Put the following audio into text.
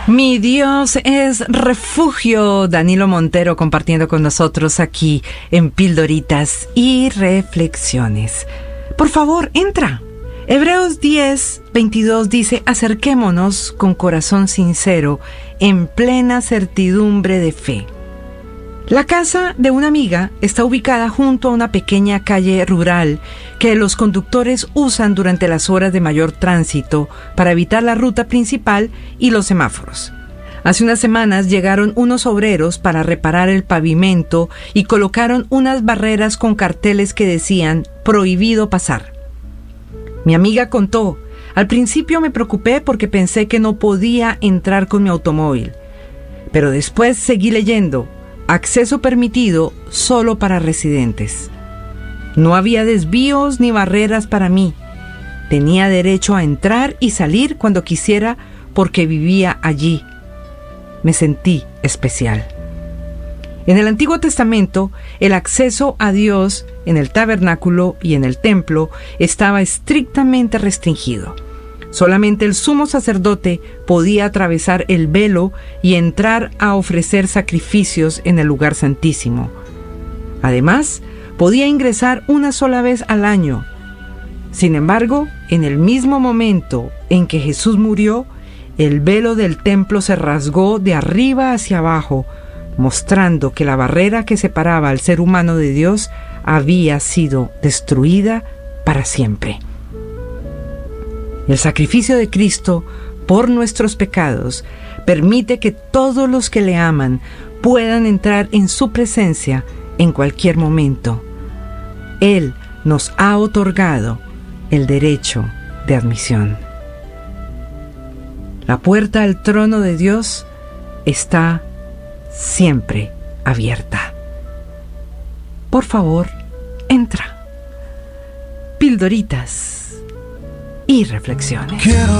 Mi Dios es refugio. Danilo Montero compartiendo con nosotros aquí en Pildoritas y Reflexiones. Por favor, entra. Hebreos 10:22 dice: acerquémonos con corazón sincero, en plena certidumbre de fe. La casa de una amiga está ubicada junto a una pequeña calle rural que los conductores usan durante las horas de mayor tránsito para evitar la ruta principal y los semáforos. Hace unas semanas llegaron unos obreros para reparar el pavimento y colocaron unas barreras con carteles que decían "prohibido pasar". Mi amiga contó: al principio me preocupé porque pensé que no podía entrar con mi automóvil, pero después seguí leyendo: acceso permitido solo para residentes. No había desvíos ni barreras para mí. Tenía derecho a entrar y salir cuando quisiera porque vivía allí. Me sentí especial. En el Antiguo Testamento, el acceso a Dios en el tabernáculo y en el templo estaba estrictamente restringido. Solamente el sumo sacerdote podía atravesar el velo y entrar a ofrecer sacrificios en el lugar santísimo. Además, podía ingresar una sola vez al año. Sin embargo, en el mismo momento en que Jesús murió, el velo del templo se rasgó de arriba hacia abajo, mostrando que la barrera que separaba al ser humano de Dios había sido destruida para siempre. El sacrificio de Cristo por nuestros pecados permite que todos los que le aman puedan entrar en su presencia en cualquier momento. Él nos ha otorgado el derecho de admisión. La puerta al trono de Dios está siempre abierta. Por favor, entra. Pildoritas y Reflexiones.